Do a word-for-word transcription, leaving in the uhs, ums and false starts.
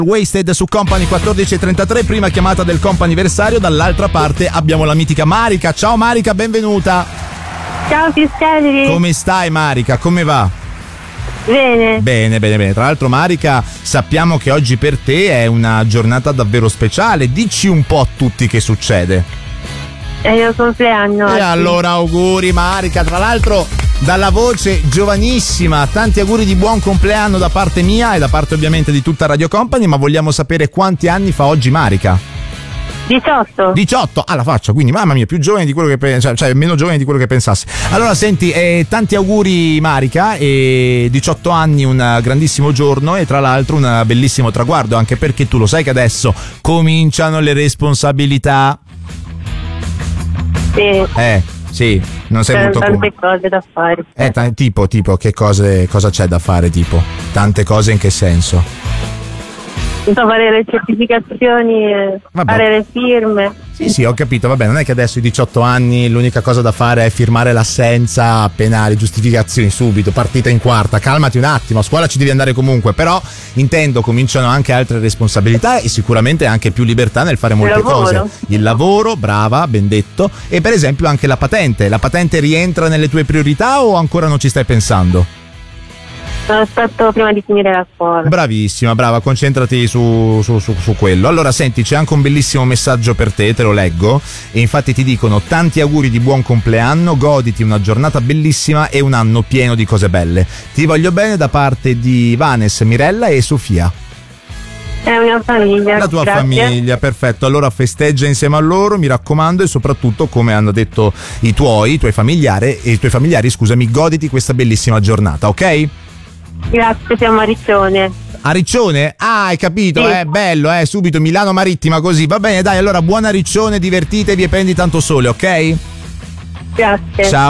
Wasted su Company quattordici e trentatré, prima chiamata del comp'anniversario. Dall'altra parte abbiamo la mitica Marica. Ciao Marica, benvenuta. Ciao Pistelli. Come stai Marica? Come va? Bene. Bene, bene, bene. Tra l'altro Marica, sappiamo che oggi per te è una giornata davvero speciale. Dici un po' a tutti che succede. È il mio compleanno. E oggi. allora auguri Marica, tra l'altro dalla voce giovanissima, tanti auguri di buon compleanno da parte mia e da parte ovviamente di tutta Radio Company, ma vogliamo sapere quanti anni fa oggi Marica? diciotto. diciotto, alla faccia, quindi mamma mia, più giovane di quello che pe- cioè, cioè meno giovane di quello che pensassi. Allora senti, eh, tanti auguri Marica, e diciotto anni, un grandissimo giorno e tra l'altro un bellissimo traguardo, anche perché tu lo sai che adesso cominciano le responsabilità. Sì. Eh, sì, non sei C'è molto tante com- cose da fare. Eh, t- tipo, tipo, che cose, cosa c'è da fare, tipo? Tante cose in che senso? Non so, fare le certificazioni, eh, Vabbè. fare le firme. Sì, sì, ho capito, vabbè, non è che adesso i diciotto anni l'unica cosa da fare è firmare l'assenza appena le giustificazioni, subito, partita in quarta, calmati un attimo, a scuola ci devi andare comunque, però intendo cominciano anche altre responsabilità e sicuramente anche più libertà nel fare molte Il lavoro. cose. Il lavoro, brava, ben detto, e per esempio anche la patente. La patente rientra nelle tue priorità o ancora non ci stai pensando? Sono stato prima di finire la scuola. Bravissima, brava, concentrati su, su, su, su quello. Allora senti, c'è anche un bellissimo messaggio per te, te lo leggo, e infatti ti dicono: tanti auguri di buon compleanno, goditi una giornata bellissima e un anno pieno di cose belle. Ti voglio bene da parte di Vanes, Mirella e Sofia. È la mia famiglia. La tua Grazie. famiglia, perfetto. Allora festeggia insieme a loro, mi raccomando, e soprattutto, come hanno detto i tuoi, i tuoi familiari, e i tuoi familiari, scusami, goditi questa bellissima giornata, ok? Grazie, siamo a Riccione. A Riccione? Ah, hai capito, Sì. eh, bello, eh, subito Milano Marittima, così. Va bene, dai, allora buona Riccione, divertitevi e prendi tanto sole, ok? Grazie. Ciao.